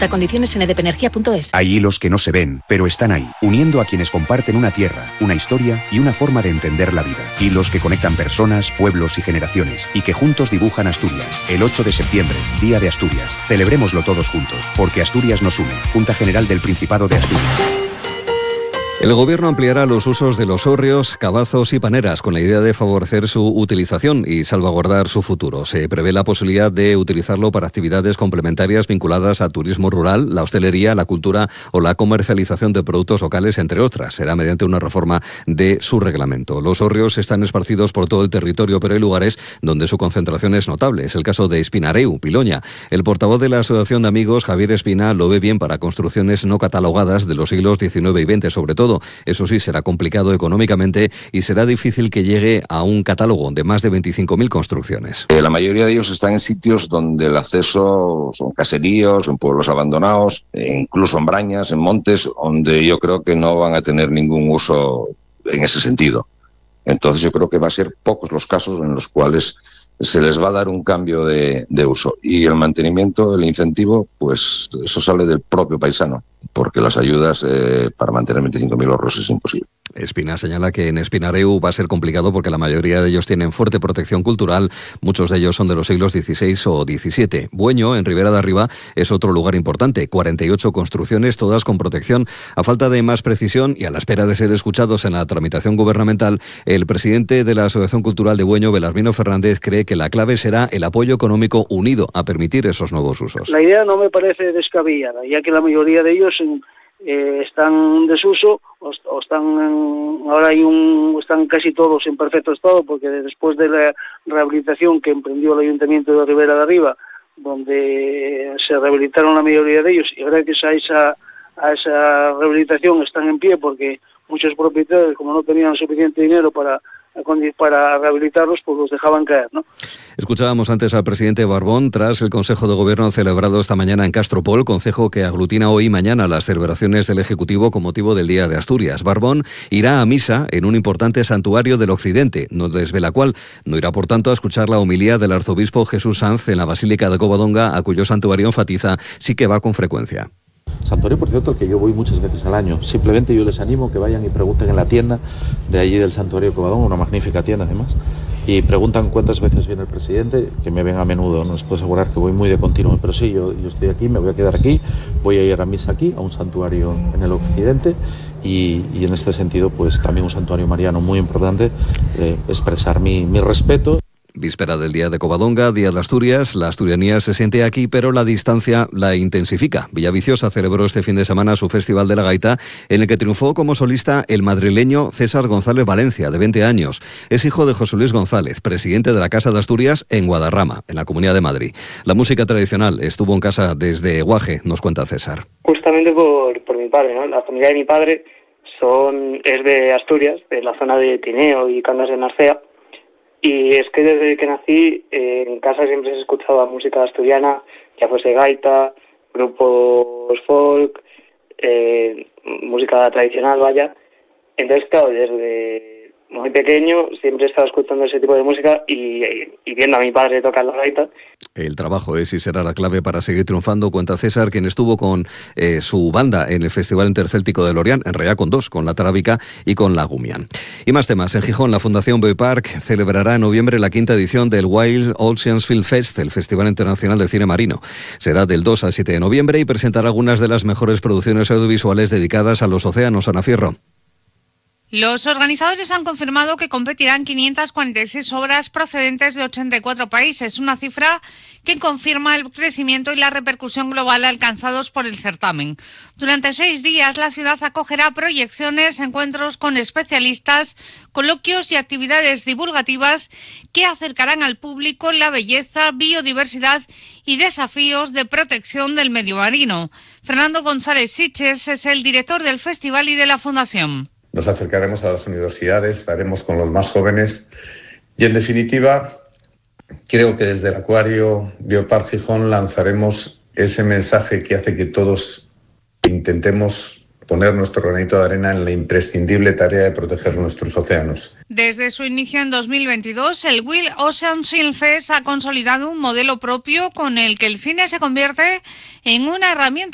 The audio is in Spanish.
Consulta condiciones en edpenergia.es. Hay hilos que no se ven, pero están ahí, uniendo a quienes comparten una tierra, una historia y una forma de entender la vida. Hilos que conectan personas, pueblos y generaciones, y que juntos dibujan Asturias. El 8 de septiembre, Día de Asturias. Celebrémoslo todos juntos, porque Asturias nos une. Junta General del Principado de Asturias. El Gobierno ampliará los usos de los hórreos, cavazos y paneras con la idea de favorecer su utilización y salvaguardar su futuro. Se prevé la posibilidad de utilizarlo para actividades complementarias vinculadas a turismo rural, la hostelería, la cultura o la comercialización de productos locales, entre otras. Será mediante una reforma de su reglamento. Los hórreos están esparcidos por todo el territorio, pero hay lugares donde su concentración es notable. Es el caso de Espinareu, Piloña. El portavoz de la Asociación de Amigos, Javier Espina, lo ve bien para construcciones no catalogadas de los siglos XIX y XX, sobre todo. Eso sí, será complicado económicamente y será difícil que llegue a un catálogo de más de 25.000 construcciones. La mayoría de ellos están en sitios donde el acceso son caseríos, en pueblos abandonados, incluso en brañas, en montes, donde yo creo que no van a tener ningún uso en ese sentido. Entonces yo creo que va a ser pocos los casos en los cuales se les va a dar un cambio de uso. Y el mantenimiento, el incentivo, pues eso sale del propio paisano, porque las ayudas para mantener 25.000 ahorros es imposible. Espina señala que en Espinareu va a ser complicado porque la mayoría de ellos tienen fuerte protección cultural, muchos de ellos son de los siglos XVI o XVII. Bueño, en Ribera de Arriba, es otro lugar importante, 48 construcciones, todas con protección. A falta de más precisión y a la espera de ser escuchados en la tramitación gubernamental, el presidente de la Asociación Cultural de Bueño, Belarmino Fernández, cree que la clave será el apoyo económico unido a permitir esos nuevos usos. La idea no me parece descabellada, ya que la mayoría de ellos están en desuso o están casi todos en perfecto estado, porque después de la rehabilitación que emprendió el Ayuntamiento de Ribera de Arriba, donde se rehabilitaron la mayoría de ellos, y gracias a esa rehabilitación están en pie, porque muchos propietarios, como no tenían suficiente dinero para rehabilitarlos, pues los dejaban caer, ¿no? Escuchábamos antes al presidente Barbón tras el Consejo de Gobierno celebrado esta mañana en Castropol, concejo que aglutina hoy y mañana las celebraciones del Ejecutivo con motivo del Día de Asturias. Barbón irá a misa en un importante santuario del Occidente, no desvela cuál. No irá, por tanto, a escuchar la homilía del arzobispo Jesús Sanz en la Basílica de Covadonga, a cuyo santuario enfatiza sí que va con frecuencia. Santuario, por cierto, al que yo voy muchas veces al año. Simplemente yo les animo que vayan y pregunten en la tienda de allí del Santuario de Covadonga, una magnífica tienda además, y preguntan cuántas veces viene el presidente, que me ven a menudo, no les puedo asegurar que voy muy de continuo, pero sí, yo estoy aquí, me voy a quedar aquí, voy a ir a misa aquí, a un santuario en el Occidente, y en este sentido, pues también un santuario mariano muy importante, expresar mi respeto. Víspera del Día de Covadonga, Día de Asturias, la asturianía se siente aquí, pero la distancia la intensifica. Villaviciosa celebró este fin de semana su Festival de la Gaita, en el que triunfó como solista el madrileño César González Valencia, de 20 años. Es hijo de José Luis González, presidente de la Casa de Asturias en Guadarrama, en la Comunidad de Madrid. La música tradicional estuvo en casa desde Guaje, nos cuenta César. Justamente por mi padre, ¿no? La familia de mi padre es de Asturias, de la zona de Tineo y Cangas de Narcea. Y es que desde que nací en casa siempre se escuchaba música asturiana, ya fuese gaita, grupos folk, música tradicional, vaya. Entonces, claro, desde muy pequeño siempre he estado escuchando ese tipo de música y viendo a mi padre tocar la gaita. El trabajo es y será la clave para seguir triunfando, cuenta César, quien estuvo con su banda en el Festival Intercéltico de Lorient, en realidad con dos, con la Tarábica y con la Gumián. Y más temas. En Gijón, la Fundación Biopark celebrará en noviembre la 5ª edición del Wild Oceans Film Fest, el Festival Internacional de Cine Marino. Será del 2 al 7 de noviembre y presentará algunas de las mejores producciones audiovisuales dedicadas a los océanos. Ana Fierro. Los organizadores han confirmado que competirán 546 obras procedentes de 84 países, una cifra que confirma el crecimiento y la repercusión global alcanzados por el certamen. Durante 6 días, la ciudad acogerá proyecciones, encuentros con especialistas, coloquios y actividades divulgativas que acercarán al público la belleza, biodiversidad y desafíos de protección del medio marino. Fernando González Siches es el director del festival y de la fundación. Nos acercaremos a las universidades, estaremos con los más jóvenes y, en definitiva, creo que desde el Acuario Biopark Gijón lanzaremos ese mensaje que hace que todos intentemos poner nuestro granito de arena en la imprescindible tarea de proteger nuestros océanos. Desde su inicio en 2022, el Wild Oceans Film Fest ha consolidado un modelo propio con el que el cine se convierte en una herramienta